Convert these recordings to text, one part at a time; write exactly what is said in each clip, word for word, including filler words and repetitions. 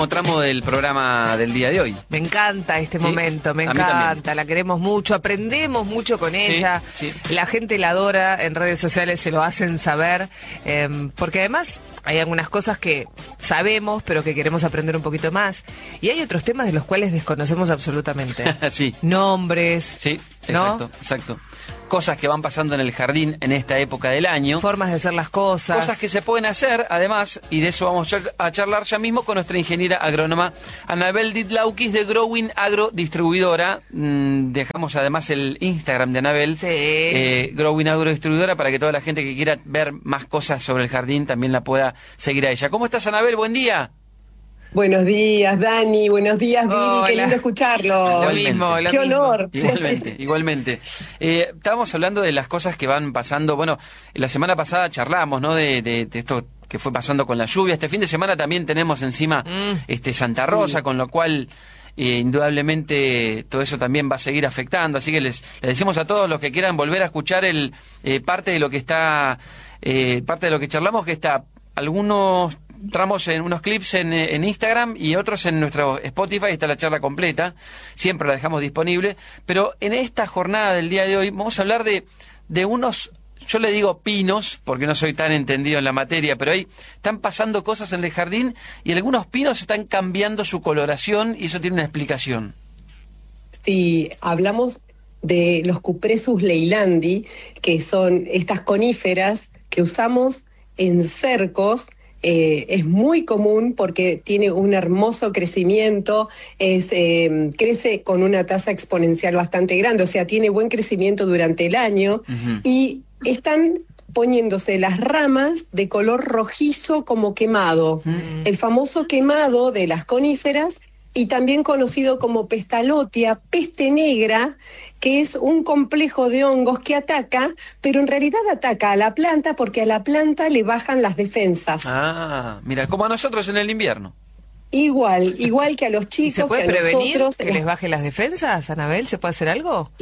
último tramo del programa del día de hoy. Me encanta este Sí, momento, me a mí encanta, también. la queremos mucho, aprendemos mucho con ella, sí. la gente la adora, en redes sociales se lo hacen saber, eh, porque además hay algunas cosas que sabemos, pero que queremos aprender un poquito más, y hay otros temas de los cuales desconocemos absolutamente. Sí. Nombres, Sí, ¿no? exacto, exacto. Cosas que van pasando en el jardín en esta época del año. Formas de hacer las cosas. Cosas que se pueden hacer, además, y de eso vamos a charlar ya mismo con nuestra ingeniera agrónoma Anabel Ditlaukis de Growing Agro Distribuidora. Mm, dejamos además el Instagram de Anabel, Sí. eh, Growing Agro Distribuidora, para que toda la gente que quiera ver más cosas sobre el jardín también la pueda seguir a ella. ¿Cómo estás, Anabel? Buen día. Buenos días, Dani. Buenos días, Vivi. Hola. Qué lindo escucharlo. Lo mismo, lo Qué mismo. honor. Igualmente, igualmente. Eh, estábamos hablando de las cosas que van pasando. Bueno, la semana pasada charlamos, ¿no? De, de, de esto que fue pasando con la lluvia. Este fin de semana también tenemos encima Mm. este Santa Rosa, Sí. con lo cual eh, indudablemente todo eso también va a seguir afectando. Así que les, les decimos a todos los que quieran volver a escuchar el eh, parte de lo que está, eh, parte de lo que charlamos, que está algunos tramos en unos clips en, en Instagram y otros en nuestro Spotify. Está la charla completa, siempre la dejamos disponible, pero en esta jornada del día de hoy vamos a hablar de, de unos, yo le digo pinos, porque no soy tan entendido en la materia, pero ahí están pasando cosas en el jardín y algunos pinos están cambiando su coloración y eso tiene una explicación. Sí, hablamos de los Cupressus leylandi, que son estas coníferas que usamos en cercos. Eh, es muy común porque tiene un hermoso crecimiento, es, eh, crece con una tasa exponencial bastante grande, o sea, tiene buen crecimiento durante el año. Uh-huh. Y están poniéndose las ramas de color rojizo como quemado, Uh-huh. el famoso quemado de las coníferas, y también conocido como pestalotia, peste negra, que es un complejo de hongos que ataca, pero en realidad ataca a la planta porque a la planta le bajan las defensas. Ah, mira, como a nosotros en el invierno. Igual, igual que a los ¿Y chicos, se puede que a prevenir nosotros. que les baje las defensas, Anabel? ¿Se puede hacer algo?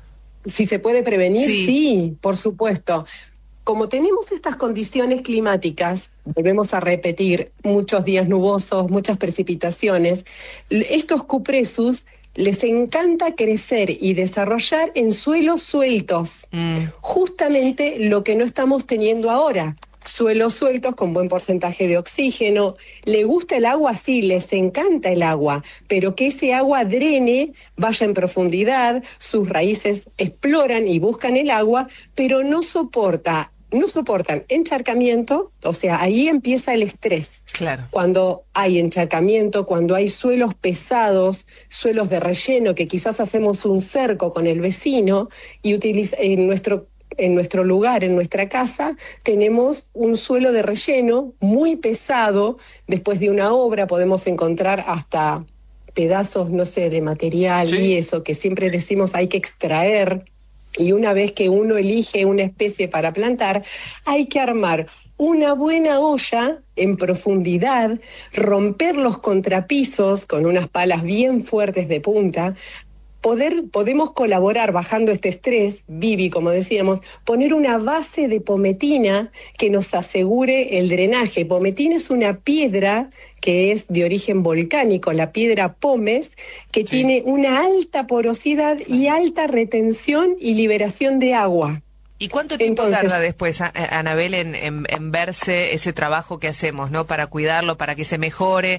Si se puede prevenir, Sí. sí, por supuesto. Como tenemos estas condiciones climáticas, volvemos a repetir, muchos días nubosos, muchas precipitaciones, l- estos cupressus les encanta crecer y desarrollar en suelos sueltos, Mm. justamente lo que no estamos teniendo ahora. Suelos sueltos con buen porcentaje de oxígeno. ¿Le gusta el agua? Sí, les encanta el agua, pero que ese agua drene, vaya en profundidad, sus raíces exploran y buscan el agua, pero no soporta, no soportan encharcamiento, o sea, ahí empieza el estrés. Claro. Cuando hay encharcamiento, cuando hay suelos pesados, suelos de relleno, que quizás hacemos un cerco con el vecino y utiliza, en nuestro en nuestro lugar, en nuestra casa, tenemos un suelo de relleno muy pesado. Después de una obra podemos encontrar hasta pedazos, no sé, de material Sí. y eso, que siempre decimos hay que extraer. Y una vez que uno elige una especie para plantar, hay que armar una buena olla en profundidad, romper los contrapisos con unas palas bien fuertes de punta. Poder, podemos colaborar bajando este estrés, Vivi, como decíamos, poner una base de pometina que nos asegure el drenaje. Pometina es una piedra que es de origen volcánico, la piedra pómez, que Sí. tiene una alta porosidad y alta retención y liberación de agua. ¿Y cuánto tiempo Entonces- tarda después, a- a- Anabel, en, en, en verse ese trabajo que hacemos, ¿no? Para cuidarlo, para que se mejore.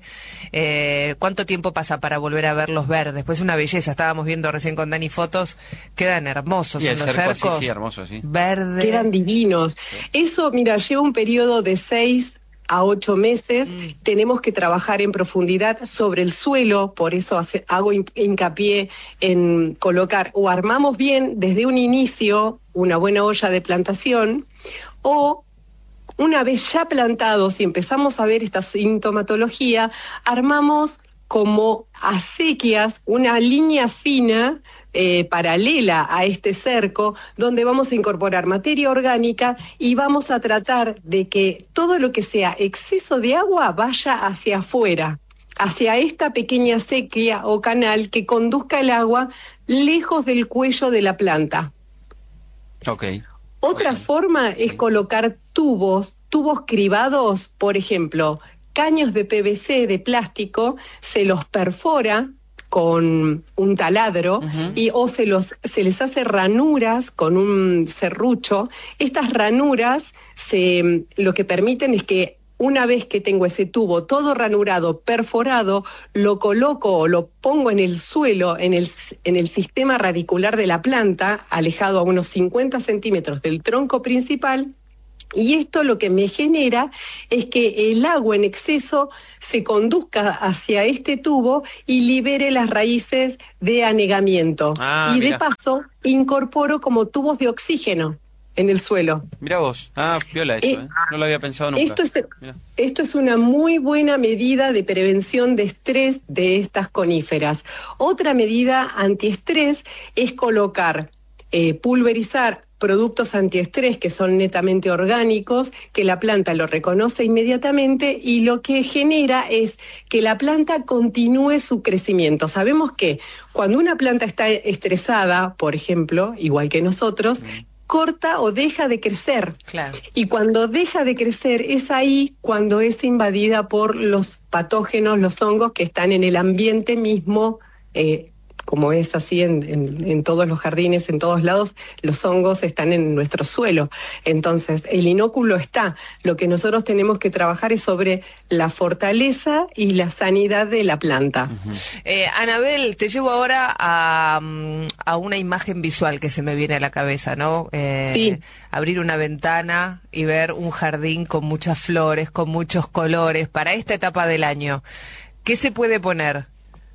Eh, ¿Cuánto tiempo pasa para volver a verlos verdes? Pues una belleza. Estábamos viendo recién con Dani fotos. Quedan hermosos Y en el los cerco, sí, cercos. sí, hermoso, sí. Verde. Quedan divinos. Eso, mira, lleva un periodo de seis a ocho meses. Mm. Tenemos que trabajar en profundidad sobre el suelo, por eso hace- hago hin- hincapié en colocar, o armamos bien desde un inicio una buena olla de plantación, o una vez ya plantados y empezamos a ver esta sintomatología, armamos como acequias, una línea fina eh, paralela a este cerco, donde vamos a incorporar materia orgánica y vamos a tratar de que todo lo que sea exceso de agua vaya hacia afuera, hacia esta pequeña acequia o canal que conduzca el agua lejos del cuello de la planta. Ok. Otra Ok. forma Sí. es colocar tubos, tubos cribados, por ejemplo, caños de P V C, de plástico, se los perfora con un taladro, uh-huh. y o se los se les hace ranuras con un serrucho. Estas ranuras se lo que permiten es que una vez que tengo ese tubo todo ranurado, perforado, lo coloco o lo pongo en el suelo, en el, en el sistema radicular de la planta, alejado a unos cincuenta centímetros del tronco principal. Y esto lo que me genera es que el agua en exceso se conduzca hacia este tubo y libere las raíces de anegamiento. Ah, y mira. De paso incorporo como tubos de oxígeno en el suelo. Mirá vos, ah, viola eso, eh, ¿eh? No lo había pensado nunca. Esto es, esto es una muy buena medida de prevención de estrés de estas coníferas. Otra medida antiestrés es colocar, eh, pulverizar productos antiestrés que son netamente orgánicos, que la planta lo reconoce inmediatamente y lo que genera es que la planta continúe su crecimiento. Sabemos que cuando una planta está estresada, por ejemplo, igual que nosotros, mm. corta o deja de crecer. Claro. Y cuando deja de crecer es ahí cuando es invadida por los patógenos, los hongos que están en el ambiente mismo, eh, como es así en, en, en todos los jardines, en todos lados, los hongos están en nuestro suelo. Entonces, el inóculo está. Lo que nosotros tenemos que trabajar es sobre la fortaleza y la sanidad de la planta. Uh-huh. eh, Anabel, te llevo ahora a, a una imagen visual que se me viene a la cabeza, ¿no? Eh, sí. Abrir una ventana y ver un jardín con muchas flores, con muchos colores, para esta etapa del año. ¿Qué se puede poner?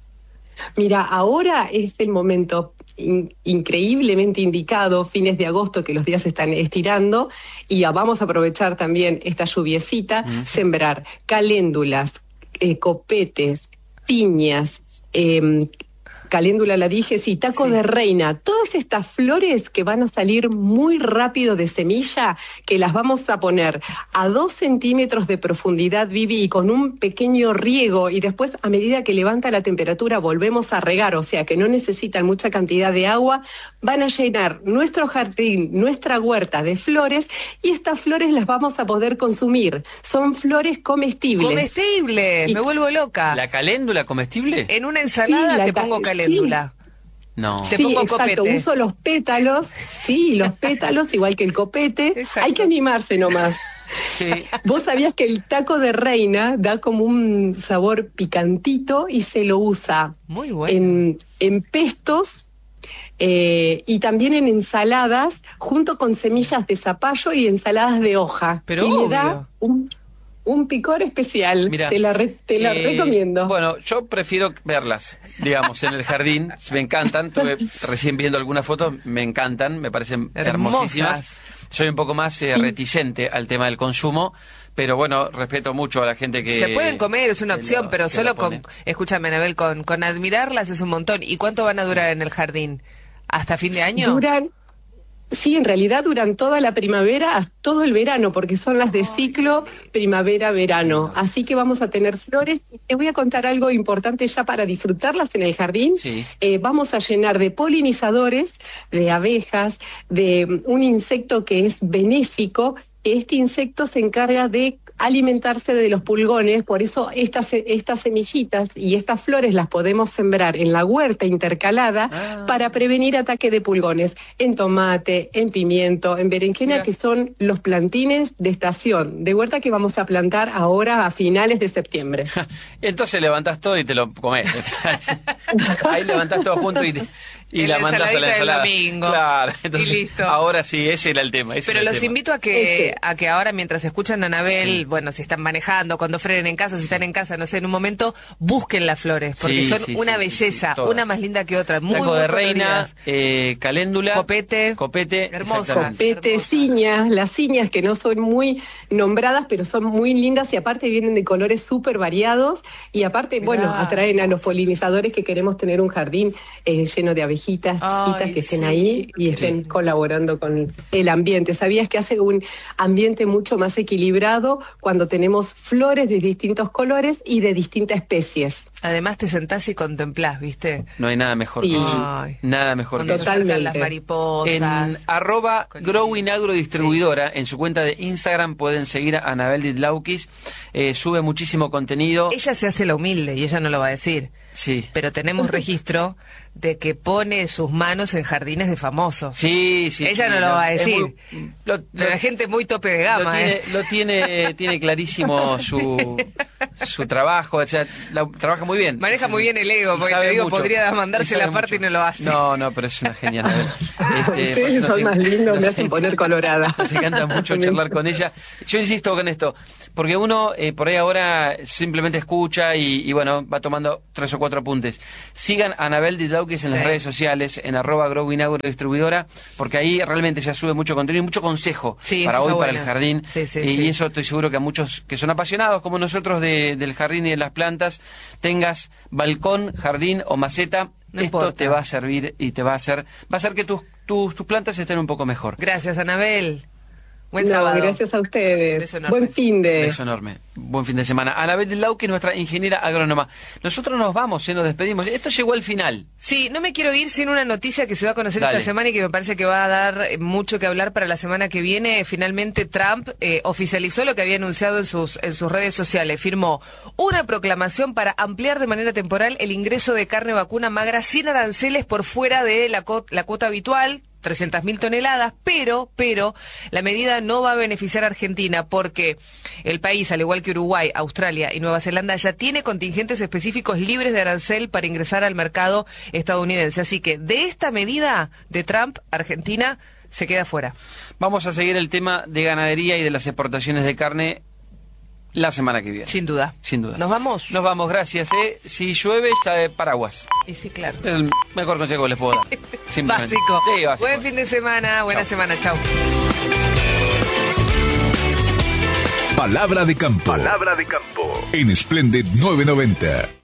Mira, ahora es el momento in- increíblemente indicado, fines de agosto, que los días se están estirando, y a, vamos a aprovechar también esta lluviecita, uh-huh. sembrar caléndulas, eh, copetes, piñas, eh, caléndula la dije, sí, taco sí. de reina, todas estas flores que van a salir muy rápido de semilla, que las vamos a poner a dos centímetros de profundidad, Vivi, y con un pequeño riego, y después a medida que levanta la temperatura volvemos a regar, o sea que no necesitan mucha cantidad de agua, van a llenar nuestro jardín, nuestra huerta de flores, y estas flores las vamos a poder consumir, son flores comestibles. Comestibles, y me vuelvo loca. ¿La caléndula comestible? En una ensalada sí, te pongo caléndula. Caléndula. No. Te sí, pongo exacto, copete. Uso los pétalos, sí, los pétalos, igual que el copete. Exacto. Hay que animarse nomás. Sí. Vos sabías que el taco de reina da como un sabor picantito y se lo usa muy bueno. en, en pestos eh, y también en ensaladas, junto con semillas de zapallo y ensaladas de hoja. Pero y obvio. le da un Un picor especial. Mirá, te la, re, te la eh, recomiendo. Bueno, yo prefiero verlas, digamos, en el jardín. Me encantan. Estuve recién viendo algunas fotos, me encantan, me parecen hermosas. Hermosísimas. Soy un poco más eh, sí. reticente al tema del consumo, pero bueno, respeto mucho a la gente que... Se pueden comer, es una opción, lo, pero solo con... Escúchame, Anabel, con, con admirarlas es un montón. ¿Y cuánto van a durar en el jardín? ¿Hasta fin de año? Duran... Sí, en realidad duran toda la primavera, todo el verano, porque son las de ciclo primavera-verano. Así que vamos a tener flores. Te voy a contar algo importante ya para disfrutarlas en el jardín. Sí. Eh, vamos a llenar de polinizadores, de abejas, de un insecto que es benéfico. Este insecto se encarga de alimentarse de los pulgones, por eso estas, estas semillitas y estas flores las podemos sembrar en la huerta intercalada ah. para prevenir ataque de pulgones en tomate, en pimiento, en berenjena, Mira. que son los plantines de estación, de huerta que vamos a plantar ahora a finales de septiembre. Entonces levantás todo y te lo comés. Ahí levantás todo junto y... Te... Y la, la mandás a la ensalada. Del domingo. Claro, entonces, y listo. Ahora sí, ese era el tema. Ese Pero era el los tema. invito a que a que ahora, mientras escuchan a Anabel, sí. bueno, si están manejando, cuando frenen en casa, si están en casa, no sé, en un momento, busquen las flores, porque sí, son sí, una sí, belleza, sí, sí, una más linda que otra. Muy Taco de reina, eh, caléndula, copete, copete, hermoso. Copete, ciñas, las ciñas que no son muy nombradas, pero son muy lindas y aparte vienen de colores súper variados y aparte, Mirá, bueno, atraen a los polinizadores que queremos tener un jardín eh, lleno de abejitas chiquitas. Ay, que estén sí. ahí y estén sí. colaborando con el ambiente. ¿Sabías que hace un ambiente mucho más equilibrado cuando tenemos flores de distintos colores y de distintas especies. Además te sentás y contemplás, ¿viste? No hay nada mejor Sí. que eso. Ay. Nada mejor Cuando que se eso. acercan Totalmente. las mariposas. En arroba Con- Growing Agro Distribuidora, en su cuenta de Instagram pueden seguir a Anabel Didlaukis, eh, sube muchísimo contenido. Ella se hace la humilde y ella no lo va a decir. Sí. Pero tenemos registro de que pone sus manos en jardines de famosos. Sí, sí. Ella sí, no lo va a es decir. muy- lo- Pero la gente muy tope de gama, lo tiene, ¿eh? lo tiene, tiene clarísimo su, su trabajo, o sea, la- trabaja muy bien. Maneja Sí, muy sí. bien el ego, Y porque sabe te digo, mucho. podría mandarse Y sabe la parte mucho. y no lo hace. No, no, pero es una genial. a ver. Este, Ustedes nos son en- más lindos, me nos hacen en- poner colorada. Nos encanta mucho charlar con ella. Yo insisto con esto, porque uno eh, por ahí ahora simplemente escucha y, y bueno, va tomando tres o cuatro apuntes. Sigan a Anabel Didlaukis en las Sí. redes sociales, en arroba Growing Agro Distribuidora, porque ahí realmente ya sube mucho contenido y mucho consejo Sí, para eso hoy, está para bueno. el jardín. Sí, sí, Eh, sí. Y eso estoy seguro que a muchos que son apasionados como nosotros de- del jardín y de las plantas, tengas balcón, jardín o maceta, No esto importa. te va a servir y te va a hacer, va a hacer que tus, tus, tus plantas estén un poco mejor. Gracias, Anabel. Buen No, sábado. gracias a ustedes. Beso enorme. Buen fin de... Beso enorme. Buen fin de semana. Anabel Didlaukis, nuestra ingeniera agrónoma. Nosotros nos vamos, ¿eh? Nos despedimos. Esto llegó al final. Sí, no me quiero ir sin una noticia que se va a conocer Dale. esta semana y que me parece que va a dar eh, mucho que hablar para la semana que viene. Finalmente Trump eh, oficializó lo que había anunciado en sus, en sus redes sociales. Firmó una proclamación para ampliar de manera temporal el ingreso de carne vacuna magra sin aranceles por fuera de la, co- la cuota habitual, trescientas mil toneladas, pero, pero, la medida no va a beneficiar a Argentina porque el país, al igual que Uruguay, Australia y Nueva Zelanda, ya tiene contingentes específicos libres de arancel para ingresar al mercado estadounidense. Así que de esta medida de Trump, Argentina se queda fuera. Vamos a seguir el tema de ganadería y de las exportaciones de carne la semana que viene. Sin duda. Sin duda. ¿Nos vamos? Nos vamos, gracias. ¿eh? Si llueve, ya eh, paraguas. Y sí, claro. Es el mejor consejo que les puedo dar. Simplemente. Básico. Sí, básico. Buen fin de semana, buena Chau. semana, chao. Palabra de campo. Palabra de campo. En Splendid novecientos noventa.